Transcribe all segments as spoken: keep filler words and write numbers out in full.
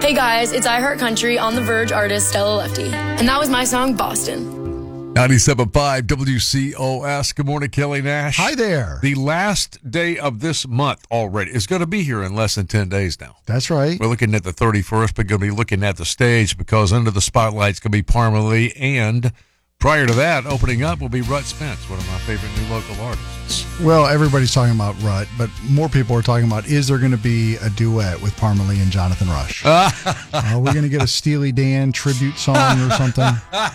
Hey guys, it's iHeartCountry on the Verge artist Stella Lefty. And that was my song, Boston. ninety-seven point five W C O S. Good morning, Kelly Nash. Hi there. The last day of this month already is going to be here in less than ten days now. That's right. We're looking at the thirty-first, but going to be looking at the stage because under the spotlight's going to be Parma Lee. And prior to that, opening up will be Rut Spence, one of my favorite new local artists. Well, everybody's talking about Rut, but more people are talking about, is there going to be a duet with Parma Lee and Jonathan Rush? Are we going to get a Steely Dan tribute song or something?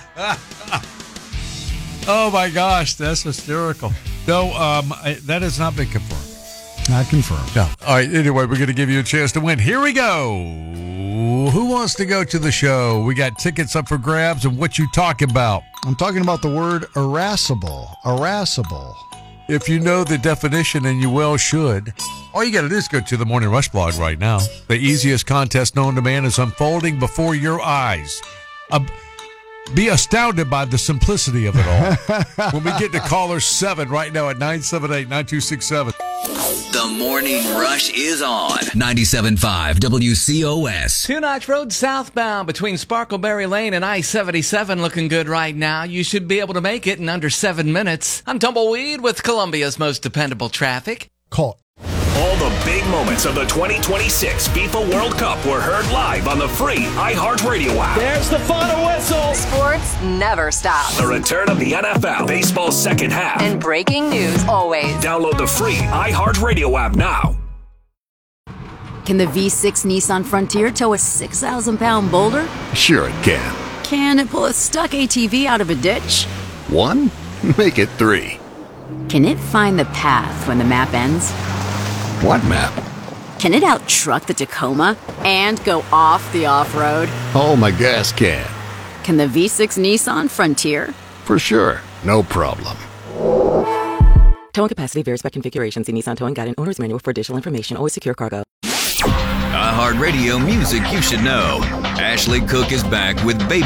Oh, my gosh, that's hysterical. No, um, I, that has not been confirmed. Not confirmed. No. All right, anyway, we're going to give you a chance to win. Here we go. Who wants to go to the show? We got tickets up for grabs, and what you talking about? I'm talking about the word irascible. Irascible. If you know the definition, and you well should, all you got to do is go to the Morning Rush blog right now. The easiest contest known to man is unfolding before your eyes. Uh, be astounded by the simplicity of it all. When we get to caller seven right now at nine seven eight, nine two six seven. The Morning Rush is on ninety-seven point five W C O S. Two Notch Road southbound between Sparkleberry Lane and I seventy-seven looking good right now. You should be able to make it in under seven minutes. I'm Tumbleweed with Columbia's most dependable traffic. Call. All the big moments of the twenty twenty-six FIFA World Cup were heard live on the free iHeartRadio app. There's the final whistle. Sports never stops. The return of the N F L, baseball's second half. And breaking news always. Download the free iHeartRadio app now. Can the V six Nissan Frontier tow a six thousand pound boulder? Sure it can. Can it pull a stuck A T V out of a ditch? One? Make it three. Can it find the path when the map ends? What map? Can it out-truck the Tacoma and go off the off-road? Oh, my gas can. Can the V six Nissan Frontier? For sure. No problem. Towing capacity varies by configuration. See Nissan Towing Guide and Owner's Manual for additional information. Always secure cargo. iHeartRadio music you should know. Ashley Cook is back with Baby